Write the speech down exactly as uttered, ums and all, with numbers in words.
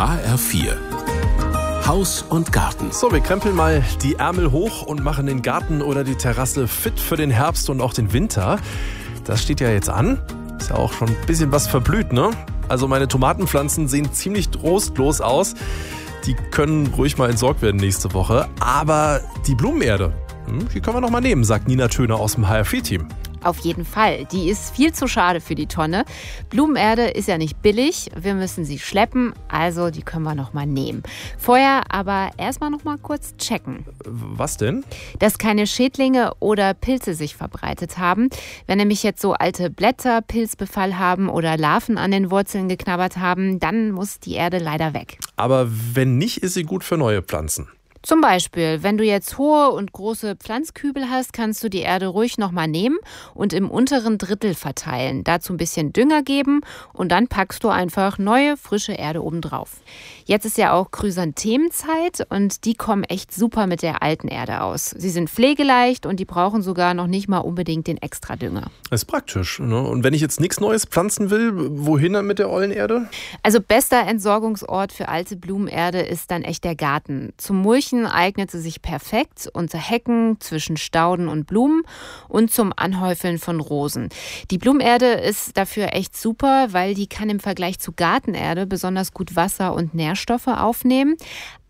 H R vier. Haus und Garten. So, wir krempeln mal die Ärmel hoch und machen den Garten oder die Terrasse fit für den Herbst und auch den Winter. Das steht ja jetzt an. Ist ja auch schon ein bisschen was verblüht, ne? Also meine Tomatenpflanzen sehen ziemlich trostlos aus. Die können ruhig mal entsorgt werden nächste Woche. Aber die Blumenerde, die können wir noch mal nehmen, sagt Nina Töner aus dem H R vier Team. Auf jeden Fall. Die ist viel zu schade für die Tonne. Blumenerde ist ja nicht billig. Wir müssen sie schleppen, also die können wir noch mal nehmen. Vorher aber erstmal noch mal kurz checken. Was denn? Dass keine Schädlinge oder Pilze sich verbreitet haben. Wenn nämlich jetzt so alte Blätter Pilzbefall haben oder Larven an den Wurzeln geknabbert haben, dann muss die Erde leider weg. Aber wenn nicht, ist sie gut für neue Pflanzen. Zum Beispiel, wenn du jetzt hohe und große Pflanzkübel hast, kannst du die Erde ruhig nochmal nehmen und im unteren Drittel verteilen. Dazu ein bisschen Dünger geben und dann packst du einfach neue, frische Erde obendrauf. Jetzt ist ja auch Chrysanthemenzeit und die kommen echt super mit der alten Erde aus. Sie sind pflegeleicht und die brauchen sogar noch nicht mal unbedingt den Extradünger. Das ist praktisch, ne? Und wenn ich jetzt nichts Neues pflanzen will, wohin dann mit der ollen Erde? Also bester Entsorgungsort für alte Blumenerde ist dann echt der Garten. Zum Mulchen eignet sie sich perfekt unter Hecken, zwischen Stauden und Blumen und zum Anhäufeln von Rosen. Die Blumenerde ist dafür echt super, weil die kann im Vergleich zu Gartenerde besonders gut Wasser und Nährstoffe aufnehmen.